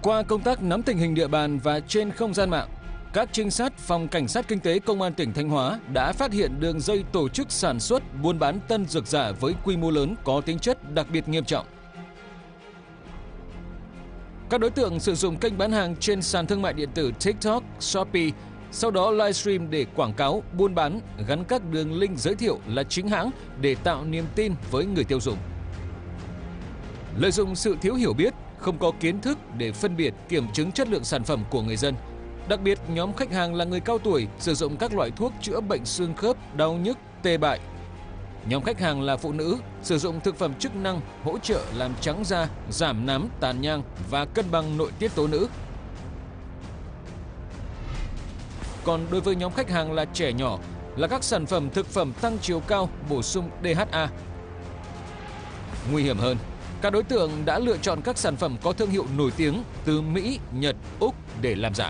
Qua công tác nắm tình hình địa bàn và trên không gian mạng, các trinh sát Phòng Cảnh sát Kinh tế Công an tỉnh Thanh Hóa đã phát hiện đường dây tổ chức sản xuất, buôn bán tân dược giả với quy mô lớn có tính chất đặc biệt nghiêm trọng. Các đối tượng sử dụng kênh bán hàng trên sàn thương mại điện tử TikTok, Shopee, sau đó livestream để quảng cáo, buôn bán, gắn các đường link giới thiệu là chính hãng để tạo niềm tin với người tiêu dùng. Lợi dụng sự thiếu hiểu biết, không có kiến thức để phân biệt, kiểm chứng chất lượng sản phẩm của người dân. Đặc biệt, nhóm khách hàng là người cao tuổi sử dụng các loại thuốc chữa bệnh xương khớp, đau nhức, tê bại. Nhóm khách hàng là phụ nữ sử dụng thực phẩm chức năng hỗ trợ làm trắng da, giảm nám, tàn nhang và cân bằng nội tiết tố nữ. Còn đối với nhóm khách hàng là trẻ nhỏ là các sản phẩm thực phẩm tăng chiều cao bổ sung DHA. Nguy hiểm hơn, các đối tượng đã lựa chọn các sản phẩm có thương hiệu nổi tiếng từ Mỹ, Nhật, Úc để làm giả.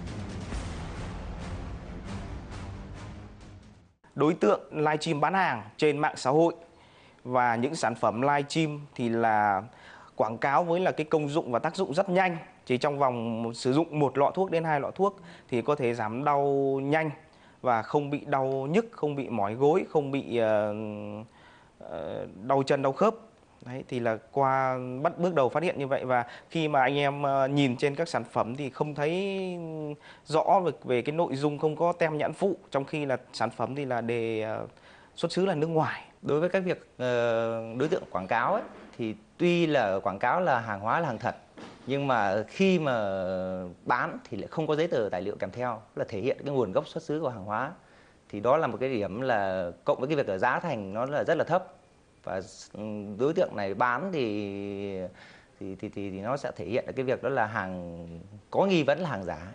Đối tượng livestream bán hàng trên mạng xã hội và những sản phẩm livestream thì là quảng cáo với là cái công dụng và tác dụng rất nhanh. Chỉ trong vòng sử dụng 1 lọ thuốc đến 2 lọ thuốc thì có thể giảm đau nhanh và không bị đau nhức, không bị mỏi gối, không bị đau chân, đau khớp. Đấy, thì là qua bước đầu phát hiện như vậy, và khi mà anh em nhìn trên các sản phẩm thì không thấy rõ về cái nội dung, không có tem nhãn phụ, trong khi là sản phẩm thì là đề xuất xứ là nước ngoài. Đối với các việc đối tượng quảng cáo ấy, thì tuy là quảng cáo là hàng hóa là hàng thật, nhưng mà khi mà bán thì lại không có giấy tờ tài liệu kèm theo là thể hiện cái nguồn gốc xuất xứ của hàng hóa, thì đó là một cái điểm là cộng với cái việc là giá thành nó là rất là thấp, và đối tượng này bán thì nó sẽ thể hiện được cái việc đó là hàng có nghi vấn là hàng giả.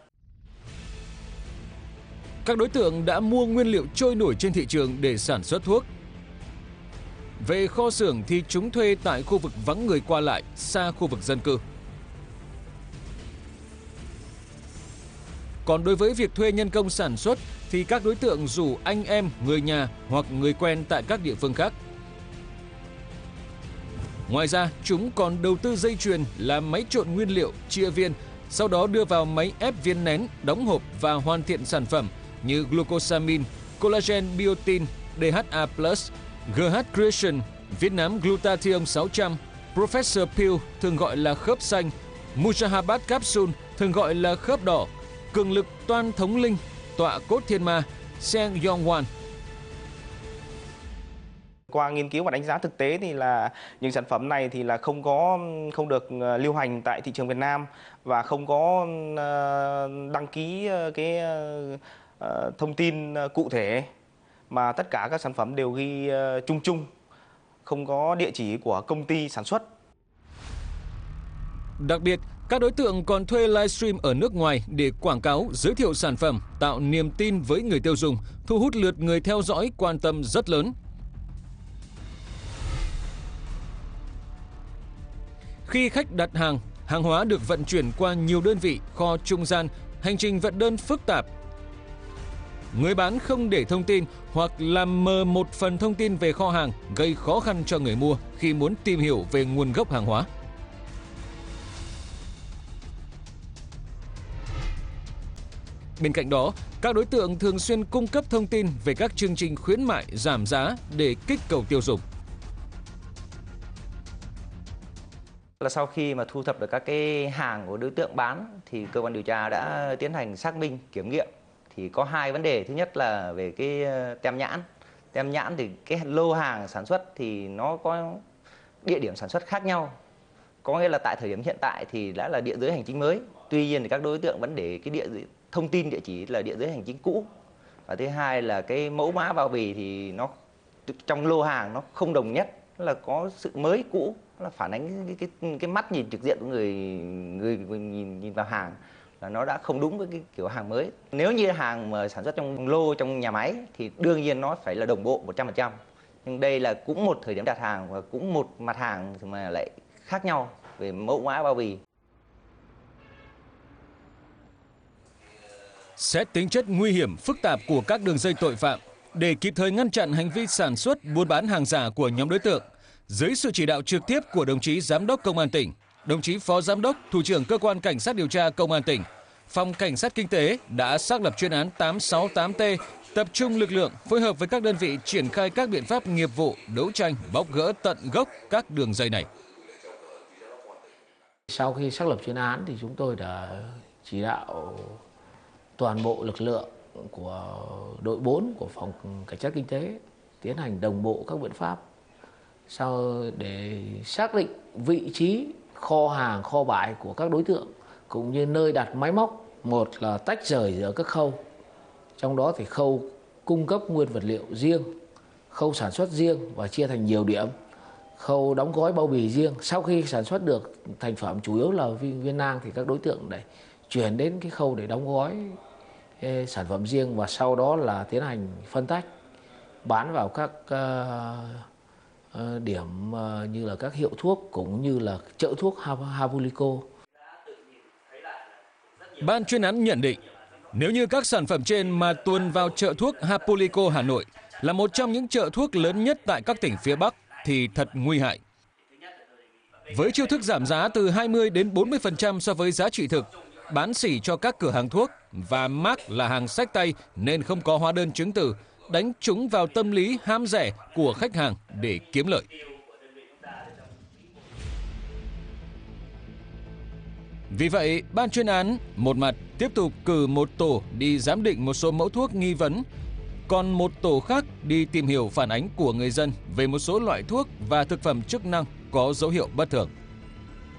Các đối tượng đã mua nguyên liệu trôi nổi trên thị trường để sản xuất thuốc. Về kho xưởng thì chúng thuê tại khu vực vắng người qua lại, xa khu vực dân cư. Còn đối với việc thuê nhân công sản xuất thì các đối tượng rủ anh em, người nhà hoặc người quen tại các địa phương khác. Ngoài ra, chúng còn đầu tư dây chuyền làm máy trộn nguyên liệu, chia viên, sau đó đưa vào máy ép viên nén, đóng hộp và hoàn thiện sản phẩm như glucosamine, collagen biotin, DHA+, GH Creation, Việt Nam Glutathione 600, Professor Pill thường gọi là khớp xanh, Mujahabat Capsule thường gọi là khớp đỏ, cường lực toan thống linh, tọa cốt thiên ma, Seng Yongwan. Qua nghiên cứu và đánh giá thực tế thì là những sản phẩm này thì là không được lưu hành tại thị trường Việt Nam và không có đăng ký cái thông tin cụ thể, mà tất cả các sản phẩm đều ghi chung chung, không có địa chỉ của công ty sản xuất. Đặc biệt, các đối tượng còn thuê livestream ở nước ngoài để quảng cáo, giới thiệu sản phẩm, tạo niềm tin với người tiêu dùng, thu hút lượt người theo dõi quan tâm rất lớn. Khi khách đặt hàng, hàng hóa được vận chuyển qua nhiều đơn vị, kho trung gian, hành trình vận đơn phức tạp. Người bán không để thông tin hoặc làm mờ một phần thông tin về kho hàng, gây khó khăn cho người mua khi muốn tìm hiểu về nguồn gốc hàng hóa. Bên cạnh đó, các đối tượng thường xuyên cung cấp thông tin về các chương trình khuyến mại, giảm giá để kích cầu tiêu dùng. Là sau khi mà thu thập được các cái hàng của đối tượng bán thì cơ quan điều tra đã tiến hành xác minh, kiểm nghiệm. Thì có 2 vấn đề. Thứ nhất là về cái tem nhãn. Tem nhãn thì cái lô hàng sản xuất thì nó có địa điểm sản xuất khác nhau. Có nghĩa là tại thời điểm hiện tại thì đã là địa giới hành chính mới. Tuy nhiên thì các đối tượng vẫn để cái thông tin địa chỉ là địa giới hành chính cũ. Và thứ hai là cái mẫu mã bao bì thì nó trong lô hàng nó không đồng nhất, là có sự mới cũ, là phản ánh cái mắt nhìn trực diện của người nhìn vào hàng là nó đã không đúng với cái kiểu hàng mới. Nếu như hàng mà sản xuất trong lô trong nhà máy thì đương nhiên nó phải là đồng bộ 100%. Nhưng đây là cũng một thời điểm đặt hàng và cũng một mặt hàng mà lại khác nhau về mẫu mã bao bì. Xét tính chất nguy hiểm, phức tạp của các đường dây tội phạm, để kịp thời ngăn chặn hành vi sản xuất, buôn bán hàng giả của nhóm đối tượng, dưới sự chỉ đạo trực tiếp của đồng chí Giám đốc Công an tỉnh, đồng chí Phó Giám đốc, Thủ trưởng Cơ quan Cảnh sát điều tra Công an tỉnh, Phòng Cảnh sát Kinh tế đã xác lập chuyên án 868T, tập trung lực lượng phối hợp với các đơn vị triển khai các biện pháp nghiệp vụ, đấu tranh, bóc gỡ tận gốc các đường dây này. Sau khi xác lập chuyên án thì chúng tôi đã chỉ đạo toàn bộ lực lượng của đội 4 của Phòng Cảnh sát Kinh tế tiến hành đồng bộ các biện pháp sau để xác định vị trí kho hàng, kho bãi của các đối tượng cũng như nơi đặt máy móc. Một là tách rời giữa các khâu, trong đó thì khâu cung cấp nguyên vật liệu riêng, khâu sản xuất riêng và chia thành nhiều điểm, khâu đóng gói bao bì riêng. Sau khi sản xuất được thành phẩm chủ yếu là viên nang thì các đối tượng để chuyển đến cái khâu để đóng gói sản phẩm riêng và sau đó là tiến hành phân tách bán vào các điểm như là các hiệu thuốc cũng như là chợ thuốc Hapulico. Ban chuyên án nhận định, nếu như các sản phẩm trên mà tuồn vào chợ thuốc Hapulico Hà Nội là một trong những chợ thuốc lớn nhất tại các tỉnh phía Bắc thì thật nguy hại. Với chiêu thức giảm giá từ 20 đến 40% so với giá trị thực, bán sỉ cho các cửa hàng thuốc và mác là hàng xách tay nên không có hóa đơn chứng từ, đánh trúng vào tâm lý ham rẻ của khách hàng để kiếm lợi. Vì vậy, ban chuyên án một mặt tiếp tục cử một tổ đi giám định một số mẫu thuốc nghi vấn, còn một tổ khác đi tìm hiểu phản ánh của người dân về một số loại thuốc và thực phẩm chức năng có dấu hiệu bất thường.